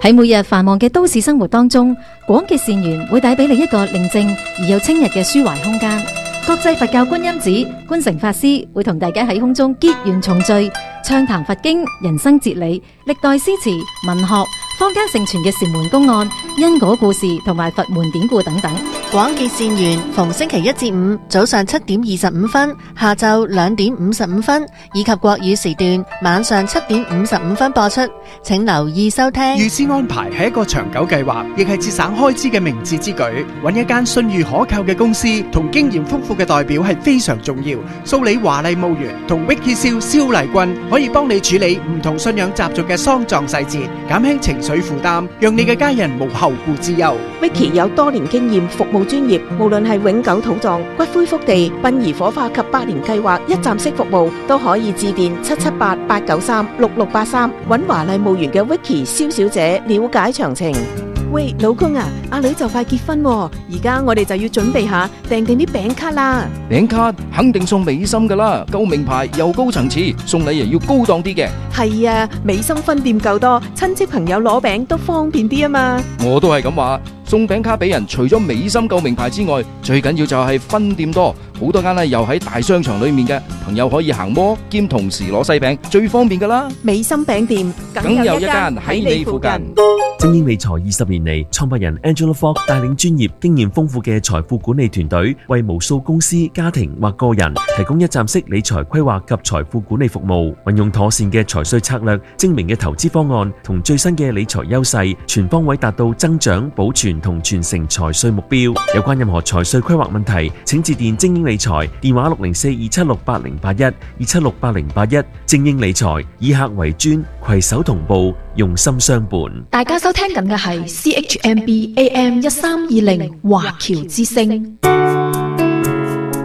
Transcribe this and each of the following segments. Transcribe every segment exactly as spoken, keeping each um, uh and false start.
喺每日繁忙嘅都市生活當中，廣結善緣會帶俾你一個寧靜而又清逸嘅抒懷空間。國際佛教觀音寺觀誠法師會同大家喺空中結緣重聚，暢談佛經、人生哲理、歷代詩詞、文學、坊間盛傳嘅禪門公案、因果故事同埋佛門典故等等。 廣結善緣，逢星期一至五早上七點二十五分、下晝兩點五十五分，以及國語時段晚上七點五十五分播出，請留意收聽。 預先安排係一個長久計劃，亦係節省開支嘅明智之舉。揾一間信譽可靠嘅公司同經驗豐富嘅代表係非常重要。蘇里華麗墓園同 Vicky 蕭蕭麗君可以幫你處理唔同信仰習俗嘅喪葬細節，減輕情緒負擔，讓你嘅家人無後顧之憂。 Vicky 有多年經驗，服務專業，無論係永久土葬、骨灰福地、殯儀火化及百年計劃一站式服務，都可以致電七七八八九三六六八三，揾華麗墓園嘅 Vicky 蕭小姐了解詳情。喂，老公啊，阿女就快結婚喎，而家我哋就要準備下訂定啲餅卡啦。 餅卡肯定送美心噶啦，夠名牌又高層次，送禮又要高檔啲嘅。 係啊，美心分店夠多，親戚朋友攞餅都方便啲啊嘛。 我都係咁話，送餅卡俾人，除咗美心夠名牌之外，最緊要就係分店多，好多間咧又喺大商場裏面嘅，朋友可以行摩兼同時攞西餅，最方便噶啦。 美心餅店梗有一間喺你附近。 精英理財二十年嚟，創辦人 Angela Fogg 帶領專業、經驗豐富嘅財富管理團隊，為無數公司、家庭或個人提供一站式理財規劃及財富管理服務。運用妥善嘅財稅策略、精明嘅投資方案同最新嘅理財優勢，全方位達到增長、保存同傳承財稅目標。有關任何財稅規劃問題，請致電精英理財，電話六零四二七六八零八一二七六八零八一。精英理財以客為專，攜手同步，用心相伴。 大家收聽緊嘅係 C H M B A M 一三二零華僑之聲。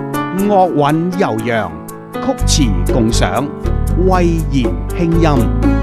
樂韻悠揚，曲詞共賞，慧言輕音。